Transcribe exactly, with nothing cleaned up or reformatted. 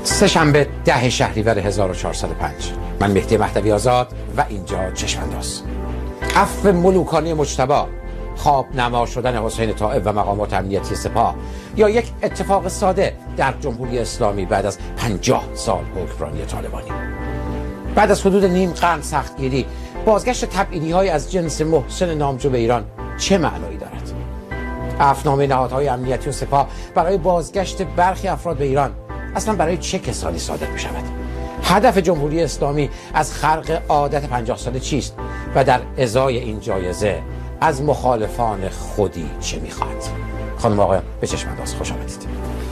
سه شنبه ده شهریور هزار و چهارصد و پنج. من مهدی مهدوی آزاد و اینجا چشم‌انداز. عفو ملوکانه مجتبی، خواب نما شدن حسین طائب و مقامات امنیتی سپاه، یا یک اتفاق ساده در جمهوری اسلامی بعد از پنجاه سال حکمرانی طالبانی. بعد از حدود نیم قرن سختگیری، بازگشت تبعیدی‌های از جنس محسن نامجو به ایران چه معنایی دارد؟ عفونامه نهادهای امنیتی و سپاه برای بازگشت برخی افراد به ایران اصلا برای چه کسانی صادر می شود؟ هدف جمهوری اسلامی از خرق عادت پنجاه ساله چیست و در ازای این جایزه از مخالفان خودی چه می خواهد؟ خانم آقایان، به چشم انداز خوش آمدید.